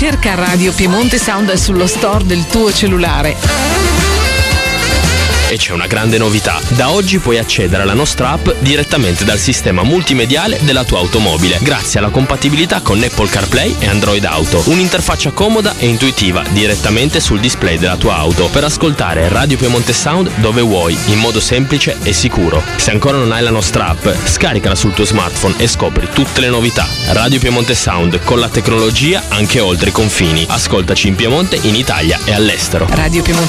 cerca Radio Piemonte Sound sullo store del tuo cellulare. E c'è una grande novità. Da oggi puoi accedere alla nostra app direttamente dal sistema multimediale della tua automobile, grazie alla compatibilità con Apple CarPlay e Android Auto. Un'interfaccia comoda e intuitiva direttamente sul display della tua auto per ascoltare Radio Piemonte Sound dove vuoi, in modo semplice e sicuro. Se ancora non hai la nostra app, scaricala sul tuo smartphone e scopri tutte le novità. Radio Piemonte Sound, con la tecnologia anche oltre i confini. Ascoltaci in Piemonte, in Italia e all'estero. Radio Piemonte